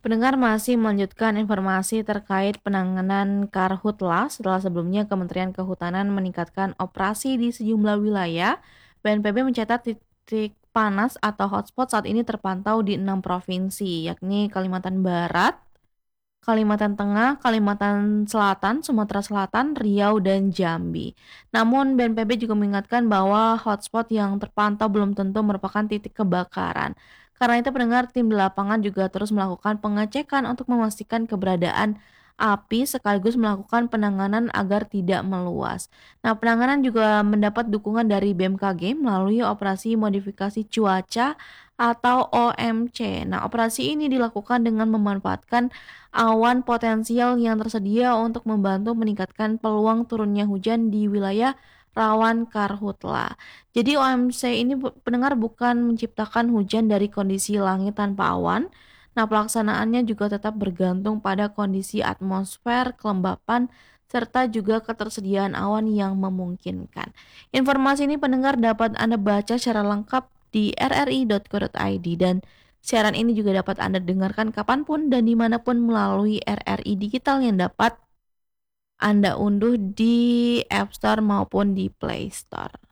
Pendengar masih melanjutkan informasi terkait penanganan karhutla setelah sebelumnya Kementerian Kehutanan meningkatkan operasi di sejumlah wilayah. BNPB mencatat titik panas atau hotspot saat ini terpantau di 6 provinsi, yakni Kalimantan Barat, Kalimantan Tengah, Kalimantan Selatan, Sumatera Selatan, Riau, dan Jambi. Namun BNPB juga mengingatkan bahwa hotspot yang terpantau belum tentu merupakan titik kebakaran. Karena itu pendengar tim di lapangan juga terus melakukan pengecekan untuk memastikan keberadaan api sekaligus melakukan penanganan agar tidak meluas. Nah, penanganan juga mendapat dukungan dari BMKG melalui operasi modifikasi cuaca atau OMC. Nah, operasi ini dilakukan dengan memanfaatkan awan potensial yang tersedia untuk membantu meningkatkan peluang turunnya hujan di wilayah rawan karhutla. Jadi OMC ini pendengar bukan menciptakan hujan dari kondisi langit tanpa awan. Nah, pelaksanaannya juga tetap bergantung pada kondisi atmosfer, kelembapan, serta juga ketersediaan awan yang memungkinkan. Informasi ini pendengar dapat Anda baca secara lengkap di rri.co.id dan siaran ini juga dapat Anda dengarkan kapanpun dan dimanapun melalui RRI Digital yang dapat Anda unduh di App Store maupun di Play Store.